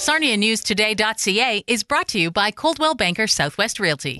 SarniaNewsToday.ca is brought to you by Coldwell Banker Southwest Realty.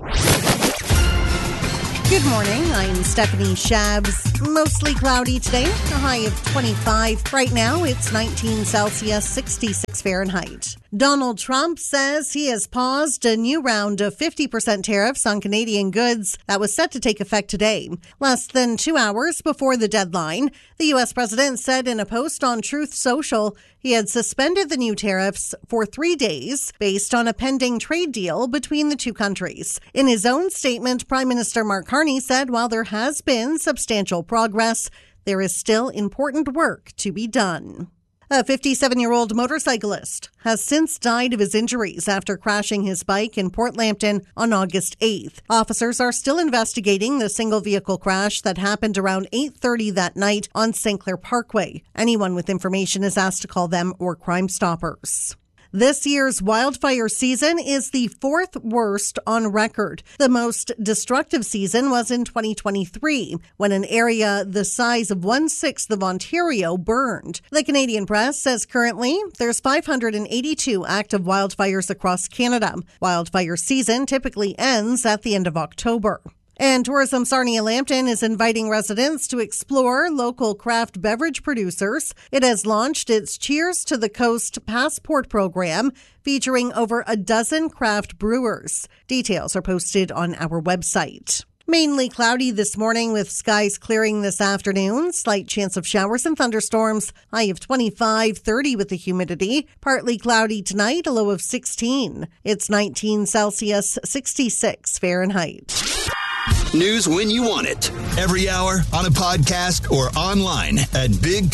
Good morning. I'm Stephanie Shabs. Mostly cloudy today, a high of 25. Right now, it's 19 Celsius, 66 Fahrenheit. Donald Trump says he has paused a new round of 50% tariffs on Canadian goods that was set to take effect today. Less than 2 hours before the deadline, the U.S. president said in a post on Truth Social he had suspended the new tariffs for 3 days based on a pending trade deal between the two countries. In his own statement, Prime Minister Mark Carney said while there has been substantial progress, there is still important work to be done. A 57-year-old motorcyclist has since died of his injuries after crashing his bike in Port Lambton on August 8th. Officers are still investigating the single-vehicle crash that happened around 8:30 that night on St. Clair Parkway. Anyone with information is asked to call them or Crime Stoppers. This year's wildfire season is the fourth worst on record. The most destructive season was in 2023, when an area the size of 1/6 of Ontario burned. The Canadian Press says currently there's 582 active wildfires across Canada. Wildfire season typically ends at the end of October. And Tourism Sarnia Lambton is inviting residents to explore local craft beverage producers. It has launched its Cheers to the Coast Passport program, featuring over a dozen craft brewers. Details are posted on our website. Mainly cloudy this morning with skies clearing this afternoon. Slight chance of showers and thunderstorms. High of 25, 30 with the humidity. Partly cloudy tonight, a low of 16. It's 19 Celsius, 66 Fahrenheit. News when you want it. Every hour on a podcast or online at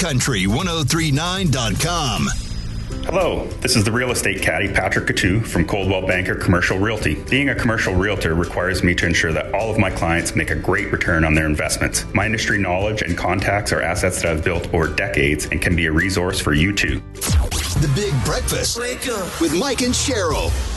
bigcountry1039.com. Hello, this is the real estate caddy Patrick Coutu from Coldwell Banker Commercial Realty. Being a commercial realtor requires me to ensure that all of my clients make a great return on their investments. My industry knowledge and contacts are assets that I've built over decades and can be a resource for you too. The Big Breakfast with Mike and Cheryl.